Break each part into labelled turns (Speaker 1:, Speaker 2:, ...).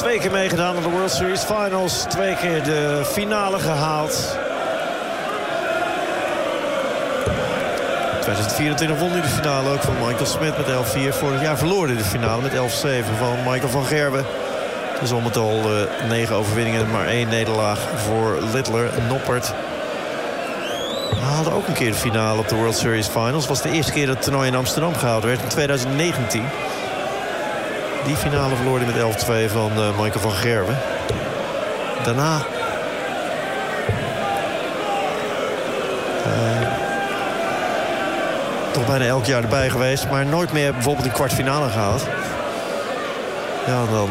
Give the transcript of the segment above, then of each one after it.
Speaker 1: 2 keer meegedaan aan de World Series Finals. 2 keer de finale gehaald. 2024 won hij de finale ook van Michael Smith met 11-4. Vorig jaar verloor hij de finale met 11-7 van Michael van Gerwen. Dus al met al 9 overwinningen, maar 1 nederlaag voor Littler. Noppert haalde ook een keer de finale op de World Series Finals. Het was de eerste keer dat het toernooi in Amsterdam gehouden werd in 2019. Die finale verloor hij met 11-2 van Michael van Gerwen. Daarna toch bijna elk jaar erbij geweest, maar nooit meer bijvoorbeeld een kwartfinale gehaald. Ja, dan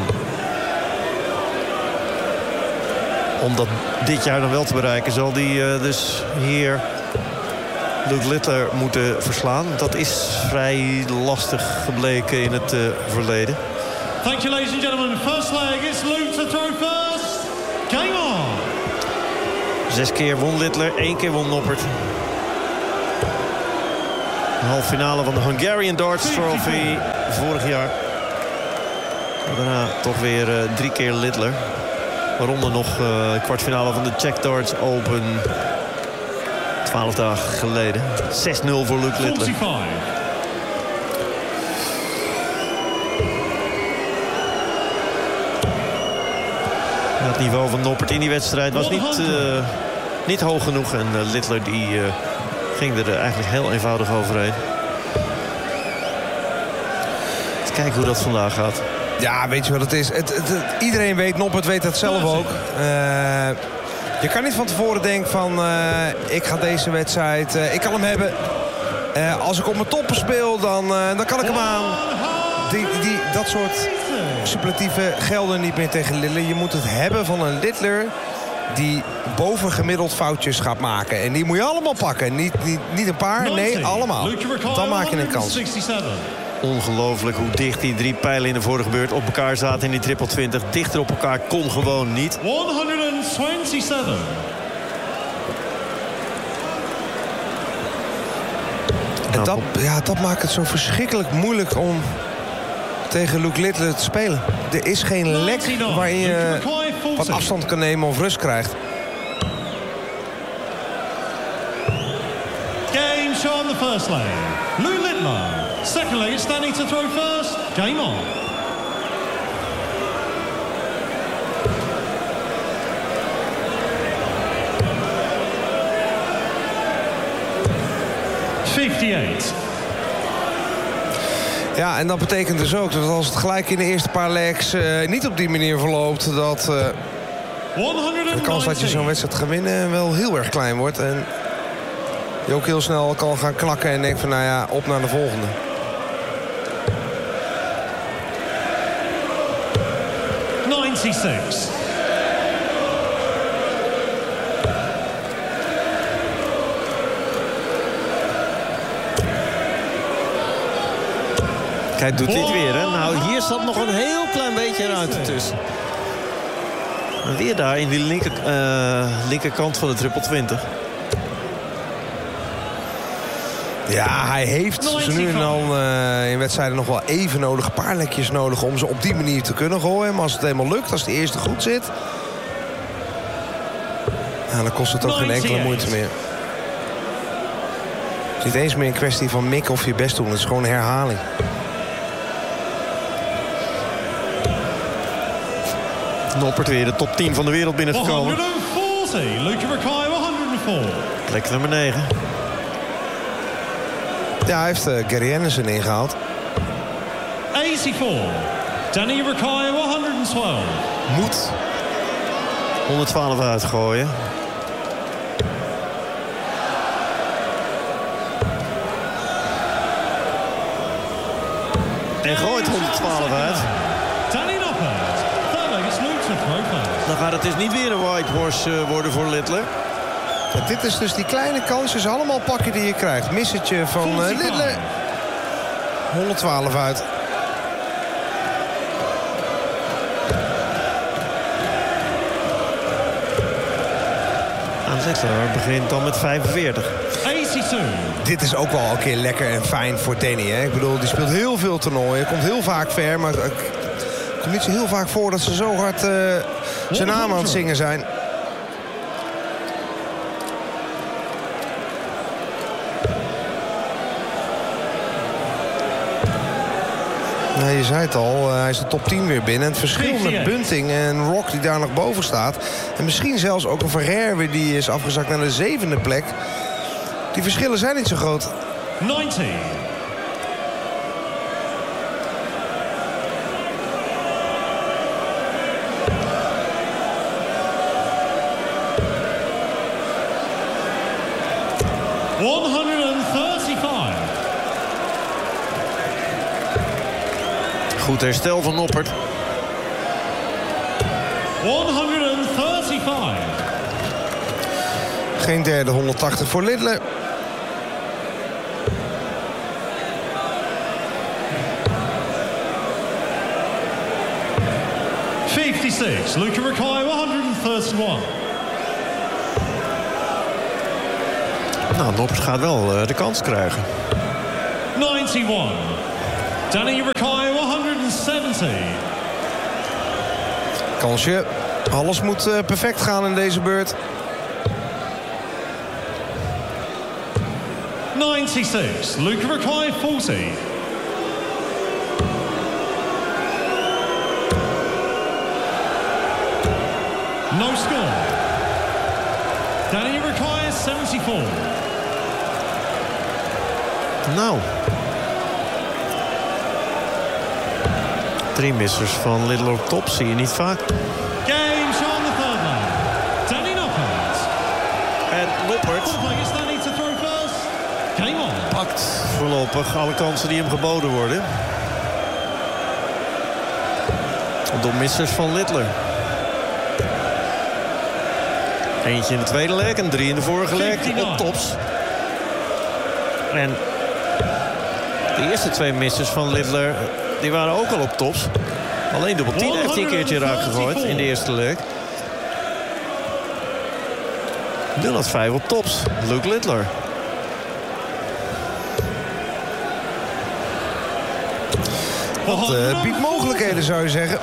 Speaker 1: om dat dit jaar dan wel te bereiken, zal hij dus hier Luke Littler moeten verslaan. Dat is vrij lastig gebleken in het verleden.
Speaker 2: Thank you, ladies and gentlemen. First leg is Luke to throw first. Game on.
Speaker 1: 6 keer won Littler, 1 keer won Noppert. De halve finale van de Hungarian Darts Trophy vorig jaar. Daarna toch weer 3 keer Littler. Waaronder nog kwartfinale van de Czech Darts Open 12 dagen geleden. 6-0 voor Luke Littler.
Speaker 2: 45.
Speaker 1: Het niveau van Noppert in die wedstrijd was niet hoog genoeg. En Littler die ging er eigenlijk heel eenvoudig overheen. Eens kijken hoe dat vandaag gaat.
Speaker 3: Ja, weet je wat het is? Iedereen weet, Noppert weet dat zelf ook. Je kan niet van tevoren denken van... ik ga deze wedstrijd... ik kan hem hebben. Als ik op mijn toppen speel, dan kan ik hem aan. Dat soort superlatieven gelden niet meer tegen Littler. Je moet het hebben van een Littler die bovengemiddeld foutjes gaat maken. En die moet je allemaal pakken. Niet een paar, nee, allemaal. Dan maak je een kans.
Speaker 1: Ongelooflijk hoe dicht die 3 pijlen in de vorige beurt op elkaar zaten in die triple 20. Dichter op elkaar kon gewoon niet.
Speaker 2: 127.
Speaker 3: En dat maakt het zo verschrikkelijk moeilijk om tegen Luke Littler te spelen. Er is geen lek waarin je wat afstand kan nemen of rust krijgt.
Speaker 2: Game show on the first leg. Luke Littler. Second leg is standing to throw first. Game on.
Speaker 3: Ja, en dat betekent dus ook dat als het gelijk in de eerste paar legs niet op die manier verloopt, dat de kans dat je zo'n wedstrijd gaat winnen wel heel erg klein wordt. En je ook heel snel kan gaan knakken en denkt van nou ja, op naar de volgende.
Speaker 1: Kijk, doet dit weer, hè? Nou, hier zat nog een heel klein beetje ruimte tussen. En weer daar in die linkerkant van de triple 20.
Speaker 3: Ja, hij heeft ze nu en dan in wedstrijden nog wel even nodig. Een paar lekjes nodig om ze op die manier te kunnen gooien. Maar als het helemaal lukt, als de eerste goed zit, ja, dan kost het ook geen enkele moeite meer. Het is niet eens meer een kwestie van mikken of je best doen. Het is gewoon een herhaling.
Speaker 1: Noppert weer de top 10 van de wereld binnengekomen.
Speaker 2: 140. Luke Rakai 104.
Speaker 1: Plek nummer 9.
Speaker 3: Ja, hij heeft Gary Anderson ingehaald.
Speaker 2: 84. Danny Rakai 112.
Speaker 1: Moet 112 uitgooien. En gooit 112 uit. Dan gaat het dus niet weer een whitehorse worden voor Littler.
Speaker 3: Ja, dit is dus die kleine kansjes allemaal pakken die je krijgt. Missetje van Littler. 112 uit.
Speaker 1: Littler begint dan met 45.
Speaker 2: 82.
Speaker 3: Dit is ook wel een keer lekker en fijn voor Danny. Hè? Ik bedoel, die speelt heel veel toernooien. Komt heel vaak ver, maar komt niet zo heel vaak voor dat ze zo hard zijn naam aan het zingen zijn. Nee, je zei het al, hij is de top 10 weer binnen. Het verschil met Bunting en Rock die daar nog boven staat. En misschien zelfs ook een Verherwe die is afgezakt naar de 7e plek. Die verschillen zijn niet zo groot.
Speaker 2: 90.
Speaker 1: Goed herstel van Noppert.
Speaker 2: 135.
Speaker 3: Geen derde 180 voor Littler.
Speaker 2: Luca Rakai, 131.
Speaker 1: Nou, Noppert gaat wel de kans krijgen.
Speaker 2: 91. Danny Rakai, 170.
Speaker 3: Kansje. Alles moet perfect gaan in deze beurt.
Speaker 2: 96. Luca Rakai, 40. No score. Danny Rakai, 74.
Speaker 1: Nou. 3 missers van Littler op top zie je niet vaak.
Speaker 2: Game on the third line. Danny Noppert.
Speaker 1: En Noppert
Speaker 2: Players Danny to throw first. Game on.
Speaker 1: pakt voorlopig alle kansen die hem geboden worden. Door missers van Littler. Eentje in de tweede leg en 3 in de vorige leg op tops. En de eerste 2 missers van Littler, die waren ook al op tops. Alleen dubbel 10 heeft hij een keertje raak gegooid in de eerste leg. 0-5 op tops. Luke Littler.
Speaker 3: Dat biedt mogelijkheden, zou je zeggen.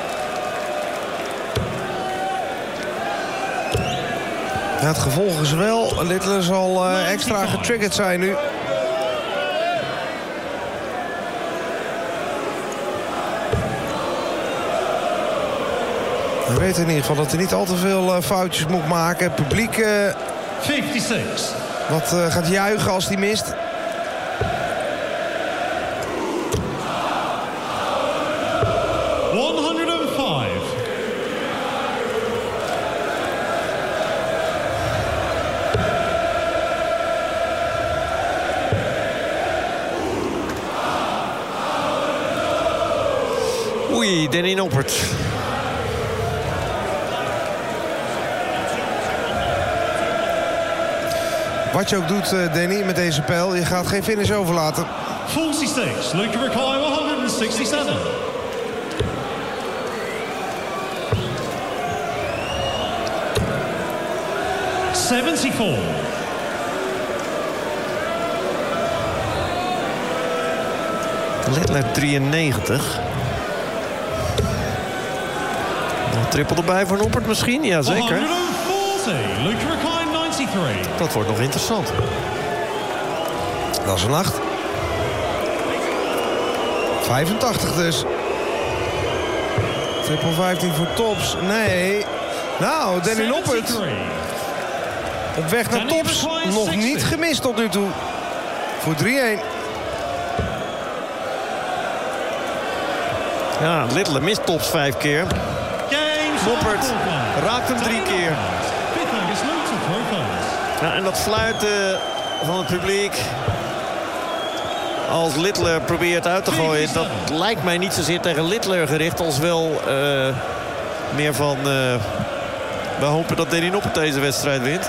Speaker 3: Ja, het gevolg is wel, Littler zal extra getriggerd zijn nu. We weten in ieder geval dat hij niet al te veel foutjes moet maken. Het publiek
Speaker 2: 56.
Speaker 3: wat gaat juichen als hij mist.
Speaker 1: Oei, Danny Noppert.
Speaker 3: Wat je ook doet, Danny, met deze pijl, je gaat geen finish overlaten.
Speaker 2: 46. Luca Rakai, 167.
Speaker 1: Littler 93. Nog trippel erbij voor Noppert misschien? Jazeker.
Speaker 2: 140. Luca Rakai, 93.
Speaker 1: Dat wordt nog interessant.
Speaker 3: Dat is een 8. 85 dus. Triple 15 voor tops. Nee. Nou, Danny Noppert. Op weg naar tops. Nog niet gemist tot nu toe. Voor 3-1.
Speaker 1: Ja, Littler mist tops 5 keer. Noppert raakt hem 3 keer. Ja, en dat fluiten van het publiek als Littler probeert uit te gooien, dat lijkt mij niet zozeer tegen Littler gericht als wel meer van we hopen dat Danny Noppert deze wedstrijd wint.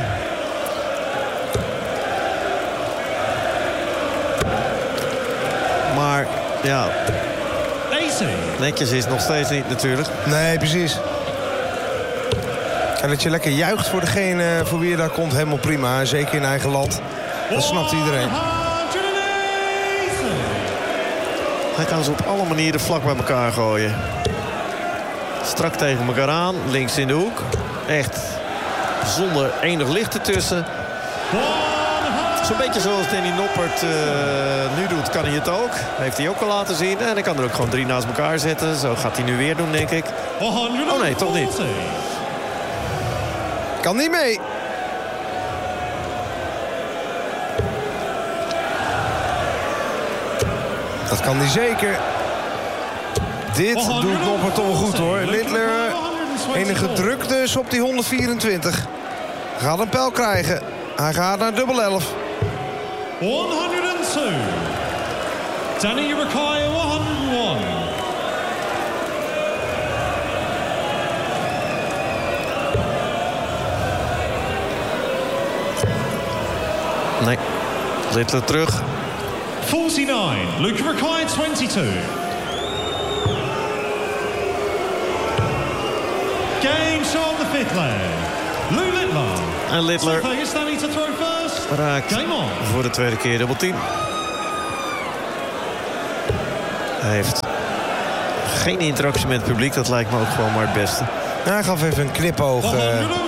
Speaker 1: Maar ja, netjes is nog steeds niet natuurlijk.
Speaker 3: Nee, precies. En dat je lekker juicht voor degene voor wie je daar komt, helemaal prima. Zeker in eigen land. Dat snapt iedereen.
Speaker 1: Hij kan ze op alle manieren vlak bij elkaar gooien. Strak tegen elkaar aan. Links in de hoek. Echt zonder enig licht ertussen. Zo'n beetje zoals Danny Noppert nu doet, kan hij het ook. Heeft hij ook al laten zien. En hij kan er ook gewoon 3 naast elkaar zetten. Zo gaat hij nu weer doen, denk ik. Oh nee, toch niet.
Speaker 3: Kan niet mee. Dat kan hij zeker. Dit doet Noppert toch wel goed, hoor. Littler, enige druk dus op die 124. Gaat een pijl krijgen. Hij gaat naar dubbel 11.
Speaker 2: 102. Danny Rakai 101.
Speaker 1: Nee, Littler terug.
Speaker 2: 49. Luke Rakai 22. Game shot the fifth leg. Lou Littler.
Speaker 1: En Littler
Speaker 2: Players standing to throw first.
Speaker 1: raakt
Speaker 2: Game on.
Speaker 1: voor de tweede keer dubbel 10. Hij heeft geen interactie met het publiek. Dat lijkt me ook gewoon maar het beste.
Speaker 3: Hij gaf even een knipoog